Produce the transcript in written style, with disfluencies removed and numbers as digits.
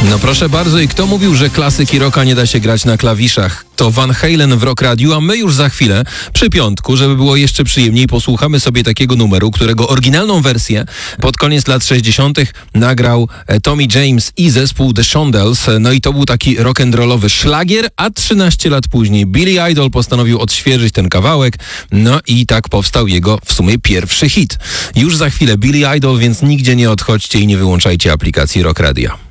No proszę bardzo, i kto mówił, że klasyki rocka nie da się grać na klawiszach? To Van Halen w Rock Radio, a my już za chwilę, przy piątku, żeby było jeszcze przyjemniej, posłuchamy sobie takiego numeru, którego oryginalną wersję pod koniec lat 60. nagrał Tommy James i zespół The Shondells. No i to był taki rock'n'rollowy szlagier, a 13 lat później Billy Idol postanowił odświeżyć ten kawałek, no i tak powstał jego w sumie pierwszy hit. Już za chwilę Billy Idol, więc nigdzie nie odchodźcie i nie wyłączajcie aplikacji Rock Radio.